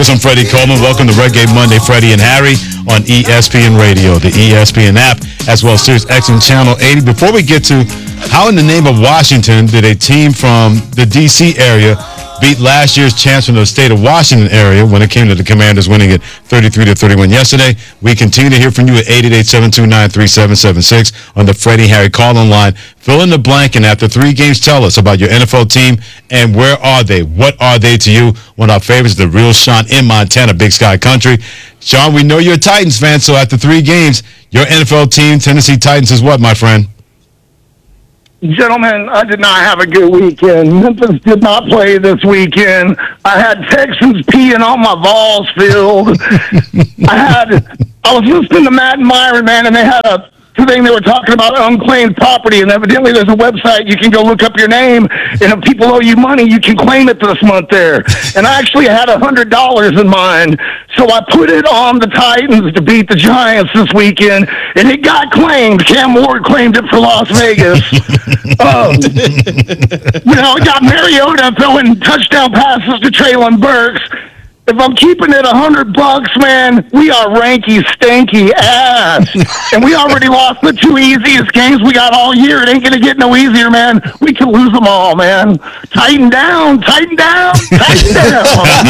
I'm Freddie Coleman. Welcome to Reggae Monday, Freddie and Harry on ESPN Radio, the ESPN app, as well as Sirius XM Channel 80. Before we get to how in the name of Washington did a team from the D.C. area beat last year's champs from the state of Washington area when it came to the Commanders winning it 33-31 yesterday, we continue to hear from you at 888-729-3776 on the Freddie Harry call-in line. Fill in the blank, and after 3 games, tell us about your NFL team and where are they? What are they to you? One of our favorites, the real Sean in Montana, Big Sky Country. Sean, we know you're a Titans fan, so after 3 games, your NFL team, Tennessee Titans, is what, my friend? Gentlemen, I did not have a good weekend. Memphis did not play this weekend. I had Texans peeing on my balls field. I was listening to Matt and Myron, man, and they had a thing they were talking about unclaimed property, and evidently there's a website you can go look up your name, and if people owe you money, you can claim it this month there. And I actually had $100 in mind, so I put it on the Titans to beat the Giants this weekend, and it got claimed. Cam Ward claimed it for Las Vegas. I got Mariota throwing touchdown passes to Traylon Burks. If I'm keeping it $100, man, we are ranky, stanky ass. And we already lost the 2 easiest games we got all year. It ain't going to get no easier, man. We can lose them all, man. Tighten down, tighten down, tighten down.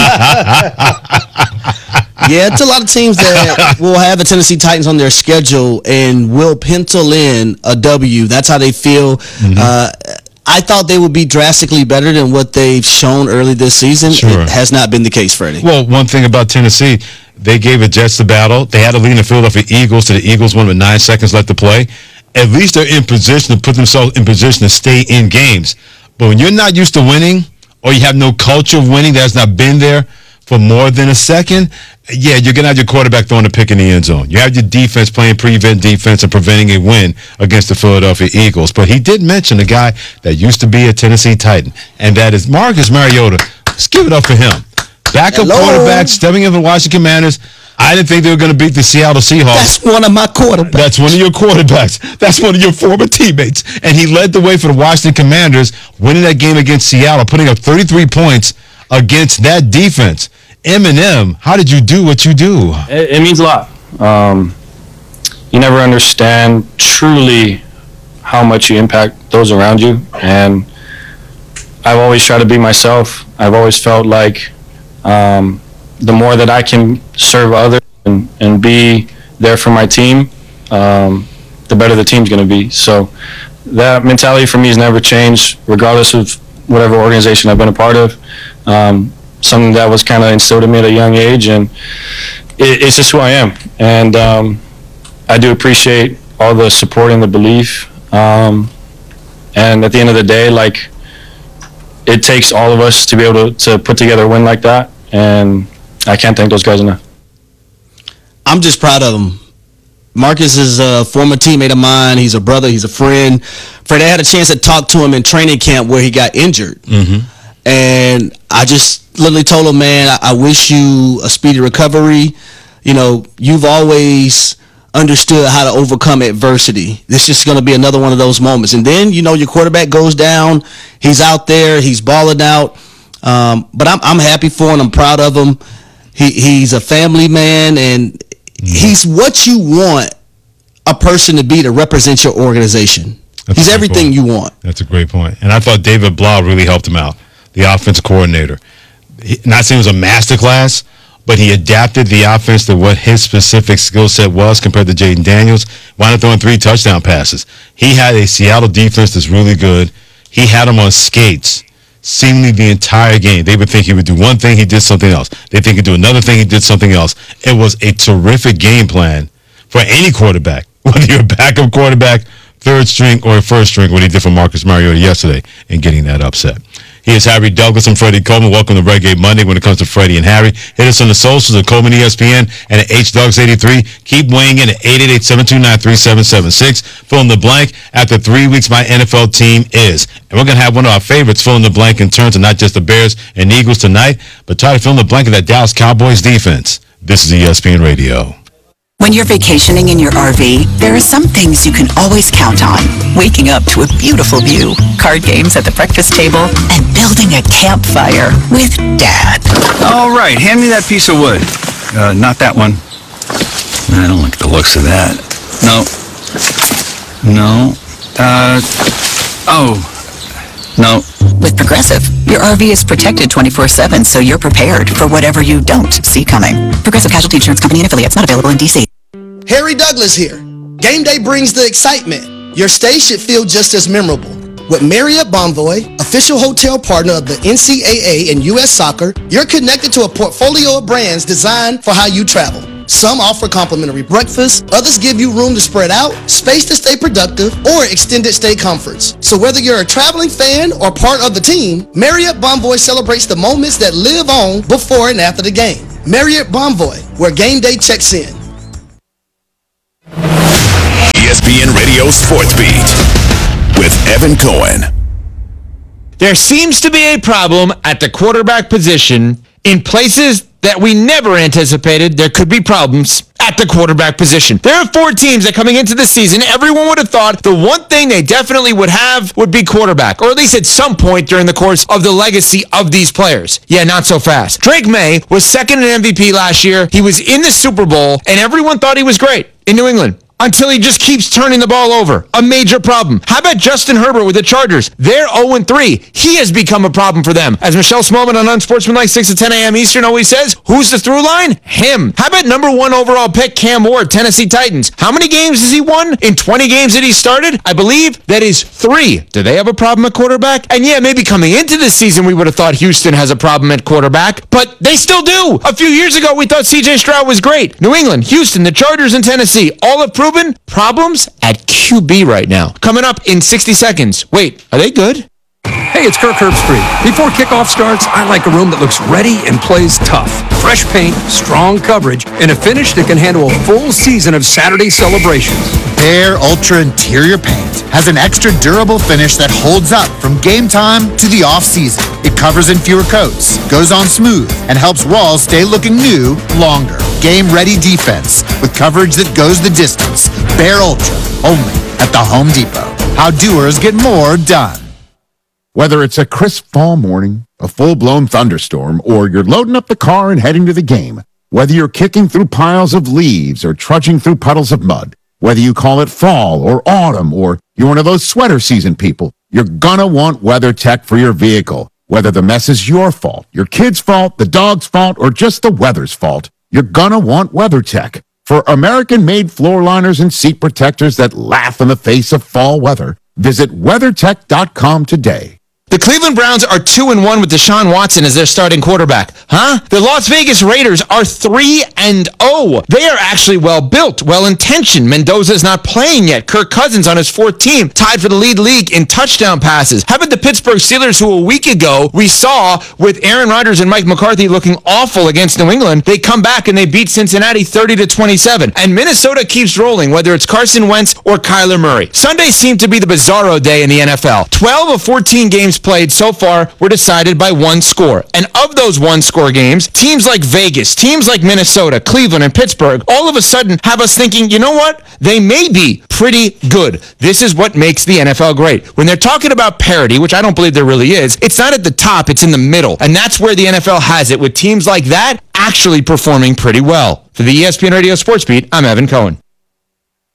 Yeah, it's a lot of teams that will have the Tennessee Titans on their schedule and will pencil in a W. That's how they feel. Mm-hmm. I thought they would be drastically better than what they've shown early this season. Sure. It has not been the case, Freddie. Well, one thing about Tennessee, they gave the Jets the battle. They had to lead the Philadelphia Eagles to the Eagles won with 9 seconds left to play. At least they're in position to put themselves in position to stay in games. But when you're not used to winning or you have no culture of winning that has not been there for more than a second, yeah, you're going to have your quarterback throwing a pick in the end zone. You have your defense playing prevent defense and preventing a win against the Philadelphia Eagles. But he did mention a guy that used to be a Tennessee Titan, and that is Marcus Mariota. Let's give it up for him. Backup quarterback, stepping in the Washington Commanders. I didn't think they were going to beat the Seattle Seahawks. That's one of my quarterbacks. That's one of your quarterbacks. That's one of your former teammates. And he led the way for the Washington Commanders, winning that game against Seattle, putting up 33 points against that defense. Eminem, how did you do what you do? It means a lot. You never understand truly how much you impact those around you. And I've always tried to be myself. I've always felt like the more that I can serve others and be there for my team, the better the team's going to be. So that mentality for me has never changed, regardless of whatever organization I've been a part of. Something that was kind of instilled in me at a young age, and it's just who I am. And I do appreciate all the support and the belief. And at the end of the day, like, it takes all of us to be able to put together a win like that, and I can't thank those guys enough. I'm just proud of them. Marcus is a former teammate of mine. He's a brother. He's a friend. Fred, I had a chance to talk to him in training camp where he got injured. Mm-hmm. And I just literally told him, man, I wish you a speedy recovery. You know, you've always understood how to overcome adversity. This is going to be another one of those moments. And then, you know, your quarterback goes down. He's out there. He's balling out. But I'm happy for him. I'm proud of him. He's a family man, and he's what you want a person to be to represent your organization. He's everything you want. That's a great point. And I thought David Blau really helped him out, the offensive coordinator. Not saying it was a masterclass, but he adapted the offense to what his specific skill set was compared to Jaden Daniels. Wound up throwing 3 touchdown passes. He had a Seattle defense that's really good. He had them on skates seemingly the entire game. They would think he would do one thing, he did something else. They think he'd do another thing, he did something else. It was a terrific game plan for any quarterback, whether you're a backup quarterback, third string, or first string, what he did for Marcus Mariota yesterday in getting that upset. He is Harry Douglas and Freddie Coleman. Welcome to Reggae Monday when it comes to Freddie and Harry. Hit us on the socials at Coleman ESPN and at HDugs83. Keep weighing in at 888-729-3776. Fill in the blank. After 3 weeks, my NFL team is. And we're going to have one of our favorites fill in the blank in terms of not just the Bears and Eagles tonight, but try to fill in the blank of that Dallas Cowboys defense. This is ESPN Radio. When you're vacationing in your RV, there are some things you can always count on. Waking up to a beautiful view, card games at the breakfast table, and building a campfire with Dad. All right, hand me that piece of wood. Not that one. I don't like the looks of that. No. No. With Progressive, your RV is protected 24/7, so you're prepared for whatever you don't see coming. Progressive Casualty Insurance Company and affiliates, not available in D.C. Harry Douglas here. Game day brings the excitement. Your stay should feel just as memorable. With Marriott Bonvoy, official hotel partner of the NCAA and U.S. Soccer, you're connected to a portfolio of brands designed for how you travel. Some offer complimentary breakfast, others give you room to spread out, space to stay productive, or extended stay comforts. So whether you're a traveling fan or part of the team, Marriott Bonvoy celebrates the moments that live on before and after the game. Marriott Bonvoy, where game day checks in. ESPN Radio Sports Beat with Evan Cohen. There seems to be a problem at the quarterback position in places that we never anticipated there could be problems at the quarterback position. There are 4 teams that coming into the season, everyone would have thought the one thing they definitely would have would be quarterback, or at least at some point during the course of the legacy of these players. Yeah, not so fast. Drake May was second in MVP last year. He was in the Super Bowl, and everyone thought he was great in New England. Until he just keeps turning the ball over. A major problem. How about Justin Herbert with the Chargers? They're 0-3. He has become a problem for them. As Michelle Smallman on Unsportsmanlike 6 to 10 a.m. Eastern always says, who's the through line? Him. How about number 1 overall pick Cam Ward, Tennessee Titans? How many games has he won? In 20 games that he started? I believe that is 3. Do they have a problem at quarterback? And yeah, maybe coming into this season we would have thought Houston has a problem at quarterback, but they still do. A few years ago we thought C.J. Stroud was great. New England, Houston, the Chargers, and Tennessee all have proven problems at QB right now. Coming up in 60 seconds. Wait, are they good? Hey, it's Kirk Herbstreit. Before kickoff starts, I like a room that looks ready and plays tough. Fresh paint, strong coverage, and a finish that can handle a full season of Saturday celebrations. Behr Ultra Interior Paint has an extra durable finish that holds up from game time to the off-season. It covers in fewer coats, goes on smooth, and helps walls stay looking new longer. Game-ready defense with coverage that goes the distance. Behr Ultra, only at the Home Depot. How doers get more done. Whether it's a crisp fall morning, a full-blown thunderstorm, or you're loading up the car and heading to the game, whether you're kicking through piles of leaves or trudging through puddles of mud, whether you call it fall or autumn, or you're one of those sweater season people, you're gonna want WeatherTech for your vehicle. Whether the mess is your fault, your kid's fault, the dog's fault, or just the weather's fault, you're gonna want WeatherTech. For American-made floor liners and seat protectors that laugh in the face of fall weather, visit WeatherTech.com today. The Cleveland Browns are 2-1 with Deshaun Watson as their starting quarterback. The Las Vegas Raiders are 3-0. They are actually well-built, well-intentioned. Mendoza's not playing yet. Kirk Cousins on his 4th team, tied for the league in touchdown passes. How about the Pittsburgh Steelers, who a week ago we saw with Aaron Rodgers and Mike McCarthy looking awful against New England? They come back and they beat Cincinnati 30-27. And Minnesota keeps rolling, whether it's Carson Wentz or Kyler Murray. Sundays seem to be the bizarro day in the NFL. 12 of 14 games played so far were decided by 1 score. And of those 1-score games, teams like Vegas, teams like Minnesota, Cleveland, and Pittsburgh all of a sudden have us thinking, you know what? They may be pretty good. This is what makes the NFL great. When they're talking about parity, which I don't believe there really is, it's not at the top, it's in the middle. And that's where the NFL has it, with teams like that actually performing pretty well. For the ESPN Radio Sports Beat, I'm Evan Cohen.